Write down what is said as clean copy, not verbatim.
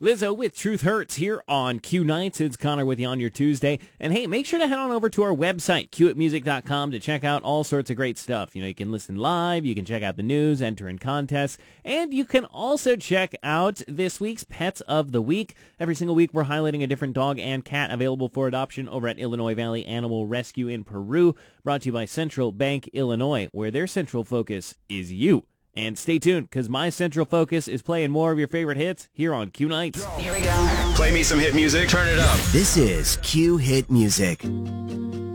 Lizzo with Truth Hurts here on Q Nights. It's Connor with you on your Tuesday. And hey, make sure to head on over to our website, qitmusic.com, to check out all sorts of great stuff. You can listen live, you can check out the news, enter in contests, and you can also check out this week's Pets of the Week. Every single week, we're highlighting a different dog and cat available for adoption over at Illinois Valley Animal Rescue in Peru, brought to you by Central Bank, Illinois, where their central focus is you. And stay tuned, because my central focus is playing more of your favorite hits here on Q Nights. Here we go. Play me some hit music. Turn it up. This is Q Hit Music.